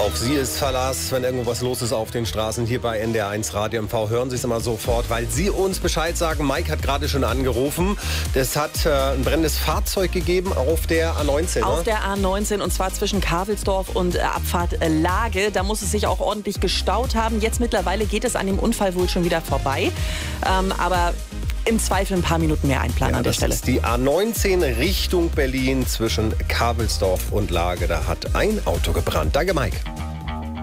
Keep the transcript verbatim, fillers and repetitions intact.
Auf Sie ist Verlass, wenn irgendwas los ist auf den Straßen hier bei N D R eins Radio M V. Hören Sie es immer sofort, weil Sie uns Bescheid sagen. Mike hat gerade schon angerufen. Es hat äh, ein brennendes Fahrzeug gegeben auf der A neunzehn. Auf ne? der A neunzehn und zwar zwischen Kavelsdorf und äh, Abfahrt äh, Lage. Da muss es sich auch ordentlich gestaut haben. Jetzt mittlerweile geht es an dem Unfall wohl schon wieder vorbei. Ähm, aber im Zweifel ein paar Minuten mehr einplanen Ja, an der das Stelle. ist die A neunzehn Richtung Berlin zwischen Kavelsdorf und Lage. Da hat ein Auto gebrannt. Danke, Mike.